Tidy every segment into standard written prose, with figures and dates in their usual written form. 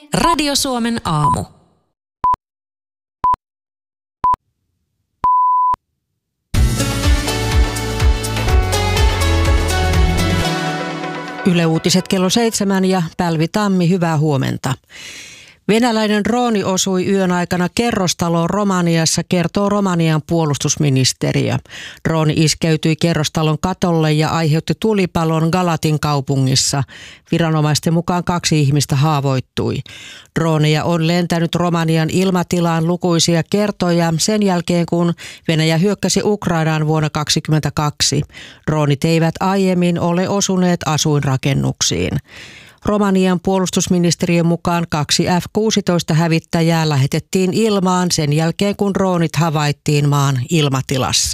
Radio Suomen aamu. Yle Uutiset kello 7 ja Pälvi Tammi, hyvää huomenta. Venäläinen drooni osui yön aikana kerrostaloon Romaniassa, kertoo Romanian puolustusministeriö. Drooni iskeytyi kerrostalon katolle ja aiheutti tulipalon Galatin kaupungissa. Viranomaisten mukaan 2 ihmistä haavoittui. Drooneja on lentänyt Romanian ilmatilaan lukuisia kertoja sen jälkeen, kun Venäjä hyökkäsi Ukrainaan vuonna 2022. Droonit eivät aiemmin ole osuneet asuinrakennuksiin. Romanian puolustusministeriön mukaan 2 F-16-hävittäjää lähetettiin ilmaan sen jälkeen, kun droonit havaittiin maan ilmatilassa.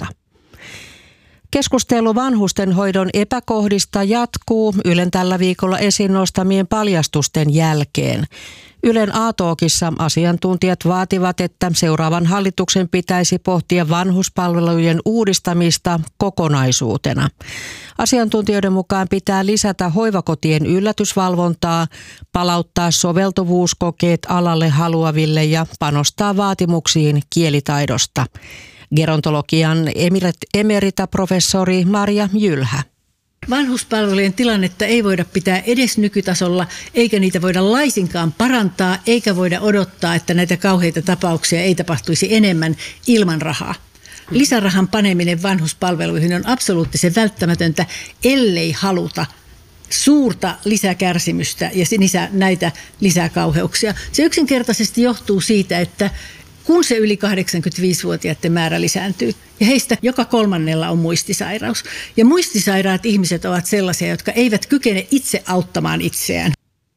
Keskustelu vanhustenhoidon epäkohdista jatkuu Ylen tällä viikolla esiin nostamien paljastusten jälkeen. Ylen A-talkissa asiantuntijat vaativat, että seuraavan hallituksen pitäisi pohtia vanhuspalvelujen uudistamista kokonaisuutena. Asiantuntijoiden mukaan pitää lisätä hoivakotien yllätysvalvontaa, palauttaa soveltuvuuskokeet alalle haluaville ja panostaa vaatimuksiin kielitaidosta. Gerontologian emeritaprofessori Marja Jylhä. Vanhuspalvelujen tilannetta ei voida pitää edes nykytasolla, eikä niitä voida laisinkaan parantaa, eikä voida odottaa, että näitä kauheita tapauksia ei tapahtuisi enemmän ilman rahaa. Lisärahan paneminen vanhuspalveluihin on absoluuttisen välttämätöntä, ellei haluta suurta lisäkärsimystä ja näitä lisäkauheuksia. Se yksinkertaisesti johtuu siitä, että kun se yli 85-vuotiaiden määrä lisääntyy ja heistä joka 3. on muistisairaus. Ja muistisairaat ihmiset ovat sellaisia, jotka eivät kykene itse auttamaan itseään.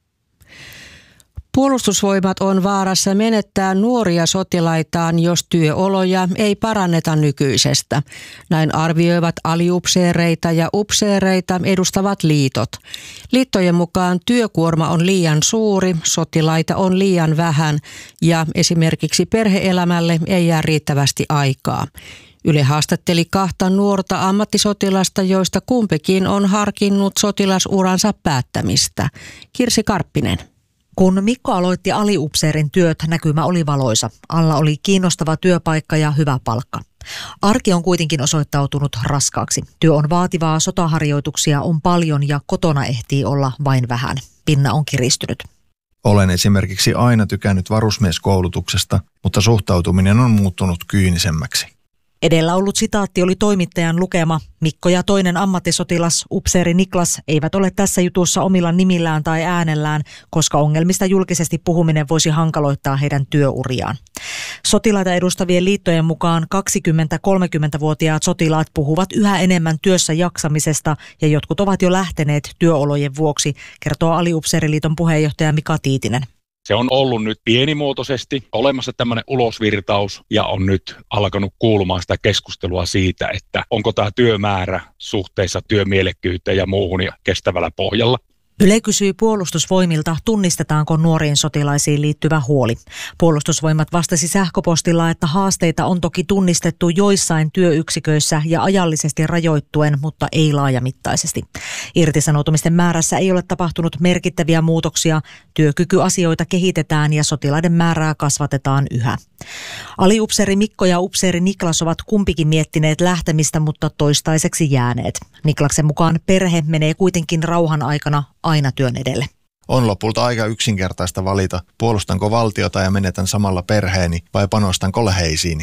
Puolustusvoimat on vaarassa menettää nuoria sotilaitaan, jos työoloja ei paranneta nykyisestä. Näin arvioivat aliupseereita ja upseereita edustavat liitot. Liittojen mukaan työkuorma on liian suuri, sotilaita on liian vähän ja esimerkiksi perhe-elämälle ei jää riittävästi aikaa. Yle haastatteli 2 nuorta ammattisotilasta, joista kumpikin on harkinnut sotilasuransa päättämistä. Kirsi Karppinen. Kun Mikko aloitti aliupseerin työt, näkymä oli valoisa. Alla oli kiinnostava työpaikka ja hyvä palkka. Arki on kuitenkin osoittautunut raskaaksi. Työ on vaativaa, sotaharjoituksia on paljon ja kotona ehtii olla vain vähän. Pinna on kiristynyt. Olen esimerkiksi aina tykännyt varusmieskoulutuksesta, mutta suhtautuminen on muuttunut kyynisemmäksi. Edellä ollut sitaatti oli toimittajan lukema. Mikko ja toinen ammattisotilas, upseeri Niklas, eivät ole tässä jutussa omilla nimillään tai äänellään, koska ongelmista julkisesti puhuminen voisi hankaloittaa heidän työuriaan. Sotilaita edustavien liittojen mukaan 20-30-vuotiaat sotilaat puhuvat yhä enemmän työssä jaksamisesta ja jotkut ovat jo lähteneet työolojen vuoksi, kertoo Aliupseeriliiton puheenjohtaja Mika Tiitinen. Se on ollut nyt pienimuotoisesti olemassa tämmöinen ulosvirtaus ja on nyt alkanut kuulumaan sitä keskustelua siitä, että onko tämä työmäärä suhteessa työmielekkyyteen ja muuhun ja kestävällä pohjalla. Yle kysyi Puolustusvoimilta, tunnistetaanko nuoriin sotilaisiin liittyvä huoli. Puolustusvoimat vastasi sähköpostilla, että haasteita on toki tunnistettu joissain työyksiköissä ja ajallisesti rajoittuen, mutta ei laajamittaisesti. Irtisanoutumisten määrässä ei ole tapahtunut merkittäviä muutoksia. Työkykyasioita kehitetään ja sotilaiden määrää kasvatetaan yhä. Aliupseeri Mikko ja upseeri Niklas ovat kumpikin miettineet lähtemistä, mutta toistaiseksi jääneet. Niklaksen mukaan perhe menee kuitenkin rauhan aikana aina työn edelle. On lopulta aika yksinkertaista valita, puolustanko valtiota ja menetän samalla perheeni vai panostanko läheisiini.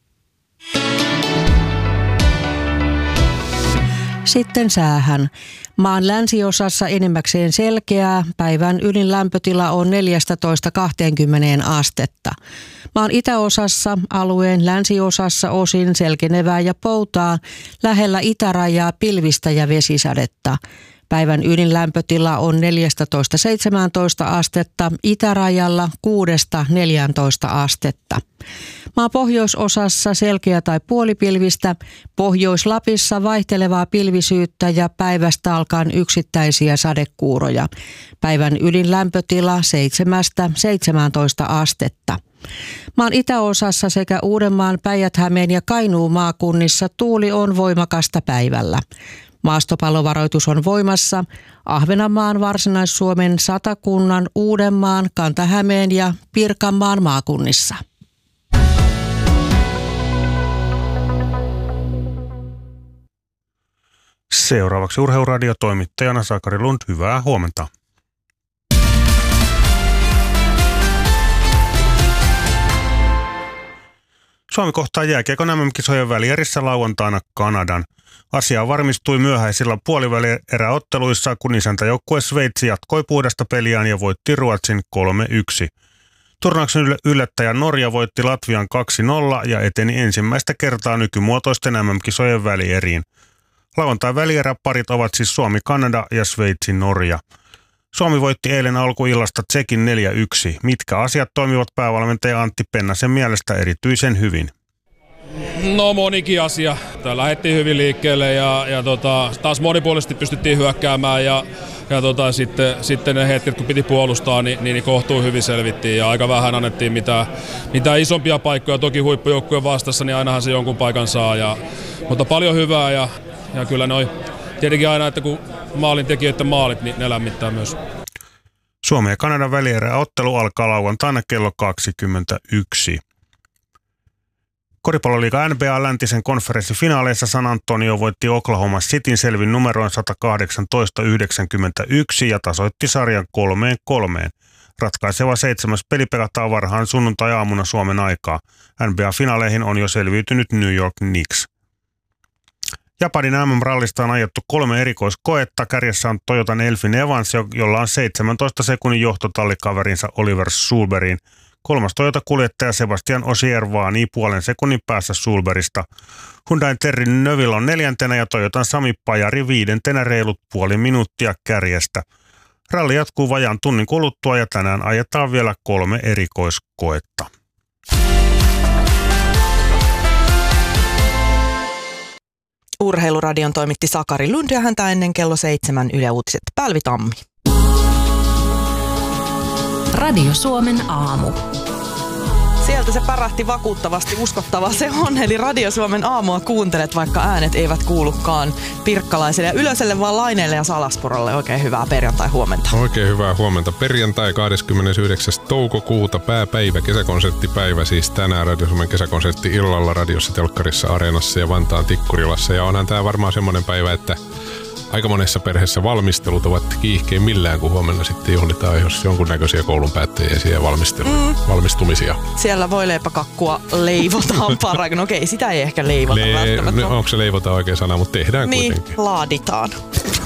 Sitten säähän. Maan länsiosassa enimmäkseen selkeää. Päivän ylin lämpötila on 14-20 astetta. Maan itäosassa, alueen länsiosassa osin selkenevää ja poutaa. Lähellä itärajaa pilvistä ja vesisadetta. Päivän ylin lämpötila on 14-17 astetta, itärajalla 6-14 astetta. Maan pohjoisosassa selkeä tai puolipilvistä, Pohjois-Lapissa vaihtelevaa pilvisyyttä ja päivästä alkaen yksittäisiä sadekuuroja. Päivän ylin lämpötila 7-17 astetta. Maan itäosassa sekä Uudenmaan, Päijät-Hämeen ja Kainuun maakunnissa tuuli on voimakasta päivällä. Maastopallovaroitus on voimassa Ahvenanmaan, Varsinais-Suomen, Satakunnan, Uudenmaan, Kanta-Hämeen ja Pirkanmaan maakunnissa. Seuraavaksi Urheiluradio toimittajana Sakari Lund, hyvää huomenta. Suomi kohtaa jääkiekon MM-kisojen välierissä lauantaina Kanadan. Asia varmistui myöhäisillä puolivälieräotteluissa, kun isäntäjoukkue Sveitsi jatkoi puhdasta peliään ja voitti Ruotsin 3-1. Turnauksen yllättäjä Norja voitti Latvian 2-0 ja eteni ensimmäistä kertaa nykymuotoisten MM-kisojen välieriin. Lauantain välieräparit ovat siis Suomi-Kanada ja Sveitsi-Norja. Suomi voitti eilen alkuillasta Tsekin 4-1. Mitkä asiat toimivat päävalmentaja Antti Pennasen mielestä erityisen hyvin? No monikin asia. Tää lähdettiin hyvin liikkeelle ja taas monipuolisesti pystyttiin hyökkäämään ja sitten ne hetket kun piti puolustaa, niin kohtuu hyvin selvittiin ja aika vähän annettiin mitään isompia paikkoja. Toki huippujoukkueen vastassa, niin ainahan se jonkun paikan saa. Mutta paljon hyvää ja kyllä noi tietenkin aina, että kun maalintekijöiden maalit, niin ne lämmittää myös. Suomen ja Kanadan välieräottelu alkaa lauantaina kello 21. Koripalloliiga NBA läntisen konferenssifinaaleissa San Antonio voitti Oklahoma Cityn selvin numeroin 118-91 ja tasoitti sarjan 3-3. Ratkaiseva 7. peli pelataan varhaan sunnuntai-aamuna Suomen aikaa. NBA-finaaleihin on jo selviytynyt New York Knicks. Japanin MM-rallista on ajettu 3 erikoiskoetta. Kärjessä on Toyotan Elfin Evans, jolla on 17 sekunnin johtotallikaverinsa Oliver Sulberiin. 3. Toyota-kuljettaja Sebastian Ogier vaanii puolen sekunnin päässä Sulberista. Hyundain Terry Neville on 4. ja Toyotan Sami Pajari 5. reilut puoli minuuttia kärjestä. Ralli jatkuu vajaan tunnin kuluttua ja tänään ajetaan vielä 3 erikoiskoetta. Urheiluradion toimitti Sakari Lund ja häntä ennen kello 7 Yle Uutiset Päälvi Tammi. Radio Suomen aamu. Sieltä se pärähti vakuuttavasti, uskottavaa se on, eli Radio Suomen aamua kuuntelet, vaikka äänet eivät kuulukaan pirkkalaiselle ja Ylöselle, vaan Laineelle ja Salasporolle. Oikein hyvää perjantai-huomenta. Oikein hyvää huomenta. Perjantai 29. toukokuuta, pääpäivä, kesäkonserttipäivä, siis tänään Radio Suomen kesäkonsertti illalla radiossa, telkkarissa, areenassa ja Vantaan Tikkurilassa. Ja onhan tämä varmaan semmoinen päivä, että aika monessa perheessä valmistelut ovat kiihkeimmillään, kun huomenna sitten juhlitaan jos jonkunnäköisiä koulun päättäjäisiä ja valmistumisia. Siellä voi leipäkakkua leivotaan parhain. No okei, sitä ei ehkä leivota välttämättä. Onko se leivota oikea sana, mutta tehdään niin, kuitenkin. Laaditaan.